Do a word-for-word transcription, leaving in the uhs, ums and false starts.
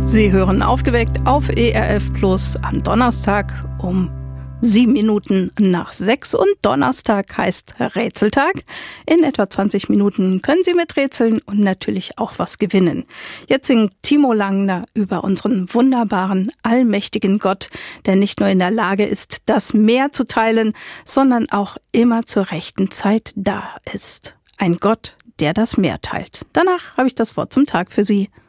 Sie hören Aufgeweckt auf E R F Plus am Donnerstag um sieben Minuten nach sechs. Und Donnerstag heißt Rätseltag. In etwa zwanzig Minuten können Sie miträtseln und natürlich auch was gewinnen. Jetzt singt Timo Langner über unseren wunderbaren, allmächtigen Gott, der nicht nur in der Lage ist, das Meer zu teilen, sondern auch immer zur rechten Zeit da ist. Ein Gott, der das Meer teilt. Danach habe ich das Wort zum Tag für Sie.